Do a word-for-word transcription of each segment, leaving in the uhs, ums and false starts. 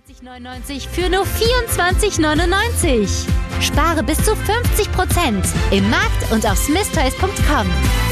neunundneunzig für nur vierundzwanzig neunundneunzig. Spare bis zu fünfzig Prozent im Markt und auf smith toys punkt com.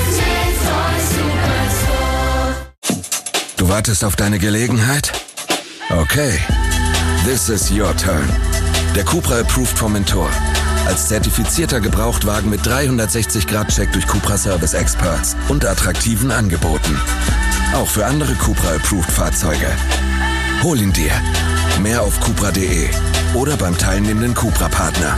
Du wartest auf deine Gelegenheit? Okay. This is your turn. Der Cupra Approved vom Mentor. Als zertifizierter Gebrauchtwagen mit dreihundertsechzig Grad Check durch Cupra Service Experts und attraktiven Angeboten. Auch für andere Cupra Approved Fahrzeuge. Hol ihn dir. Mehr auf cupra punkt de oder beim teilnehmenden Cupra-Partner.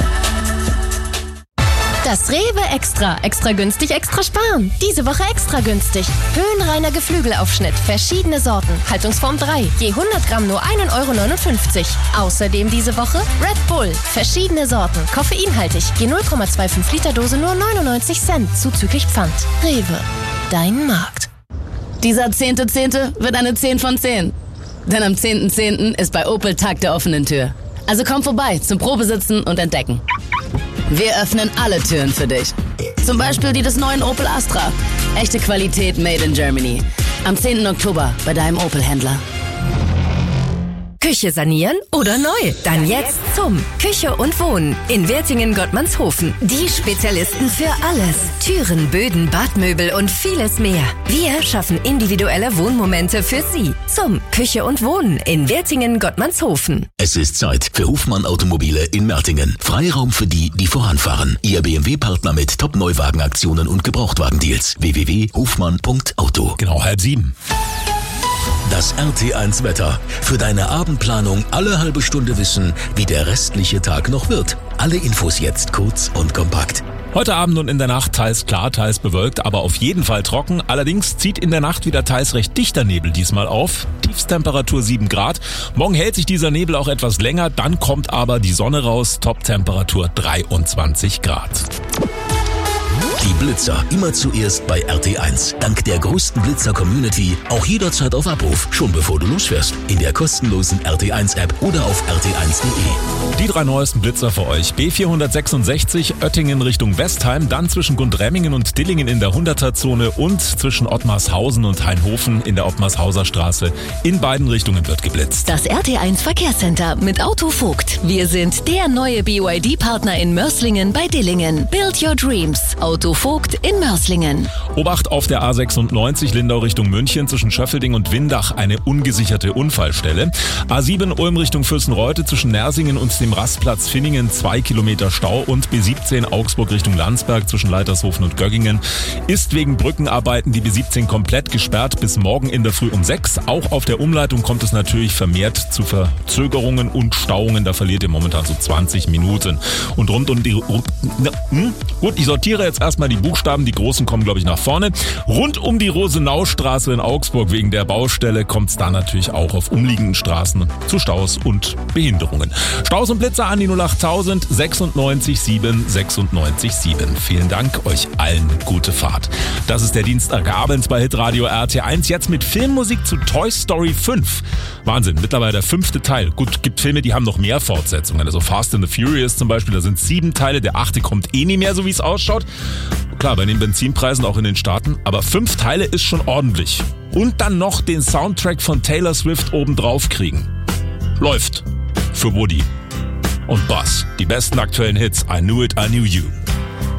Das Rewe Extra. Extra günstig, extra sparen. Diese Woche extra günstig. Höhenreiner Geflügelaufschnitt. Verschiedene Sorten. Haltungsform drei. Je hundert Gramm nur ein Euro neunundfünfzig. Außerdem diese Woche Red Bull. Verschiedene Sorten. Koffeinhaltig. Je null Komma fünfundzwanzig Liter Dose nur neunundneunzig Cent. Zuzüglich Pfand. Rewe. Dein Markt. Dieser zehnte Zehnte wird eine zehn von zehn. Denn am zehnten Zehnten ist bei Opel Tag der offenen Tür. Also komm vorbei zum Probesitzen und Entdecken. Wir öffnen alle Türen für dich. Zum Beispiel die des neuen Opel Astra. Echte Qualität made in Germany. Am zehnten Oktober bei deinem Opel-Händler. Küche sanieren oder neu? Dann jetzt zum Küche und Wohnen in Wertingen-Gottmannshofen. Die Spezialisten für alles. Türen, Böden, Badmöbel und vieles mehr. Wir schaffen individuelle Wohnmomente für Sie. Zum Küche und Wohnen in Wertingen-Gottmannshofen. Es ist Zeit für Hofmann Automobile in Mertingen. Freiraum für die, die voranfahren. Ihr B M W-Partner mit Top-Neuwagenaktionen und Gebrauchtwagendeals. w w w punkt hofmann punkt auto. Genau halb sieben. Das R T eins Wetter. Für deine Abendplanung alle halbe Stunde wissen, wie der restliche Tag noch wird. Alle Infos jetzt kurz und kompakt. Heute Abend und in der Nacht teils klar, teils bewölkt, aber auf jeden Fall trocken. Allerdings zieht in der Nacht wieder teils recht dichter Nebel diesmal auf. Tiefsttemperatur sieben Grad. Morgen hält sich dieser Nebel auch etwas länger, dann kommt aber die Sonne raus. Toptemperatur dreiundzwanzig Grad. Die Blitzer immer zuerst bei R T eins. Dank der größten Blitzer-Community auch jederzeit auf Abruf, schon bevor du losfährst. In der kostenlosen R T eins App oder auf r t eins punkt de. Die drei neuesten Blitzer für euch. B vierhundertsechsundsechzig Oettingen Richtung Westheim, dann zwischen Gundremmingen und Dillingen in der hunderter-Zone und zwischen Ottmarshausen und Hainhofen in der Ottmarshauser Straße. In beiden Richtungen wird geblitzt. Das R T eins Verkehrscenter mit Auto Vogt. Wir sind der neue B Y D-Partner in Mörslingen bei Dillingen. Build your dreams. Auto Vogt in Mörslingen. Obacht auf der A sechsundneunzig Lindau Richtung München zwischen Schöffelding und Windach eine ungesicherte Unfallstelle. A sieben Ulm Richtung Fürstenreute zwischen Nersingen und dem Rastplatz Finningen zwei Kilometer Stau und B siebzehn Augsburg Richtung Landsberg zwischen Leitershofen und Göggingen ist wegen Brückenarbeiten die B siebzehn komplett gesperrt bis morgen in der Früh um sechs. Auch auf der Umleitung kommt es natürlich vermehrt zu Verzögerungen und Stauungen. Da verliert ihr momentan so zwanzig Minuten. Und rund um die... Hm? Gut, ich sortiere jetzt erstmal die Buchstaben. Die großen kommen, glaube ich, nach vorne. Rund um die Rosenaustraße in Augsburg wegen der Baustelle kommt es da natürlich auch auf umliegenden Straßen zu Staus und Behinderungen. Staus und Blitzer an die null achttausend sechsundneunzig sieben sechsundneunzig sieben. Vielen Dank, euch allen gute Fahrt. Das ist der Dienstagabend bei Hitradio R T eins. Jetzt mit Filmmusik zu Toy Story fünf. Wahnsinn, mittlerweile der fünfte Teil. Gut, gibt Filme, die haben noch mehr Fortsetzungen. Also Fast and the Furious zum Beispiel, da sind sieben Teile. Der achte kommt eh nie mehr, so wie es ausschaut. Klar, bei den Benzinpreisen auch in den Staaten. Aber fünf Teile ist schon ordentlich. Und dann noch den Soundtrack von Taylor Swift obendrauf kriegen. Läuft. Für Woody und Buzz. Die besten aktuellen Hits. I Knew It, I Knew You.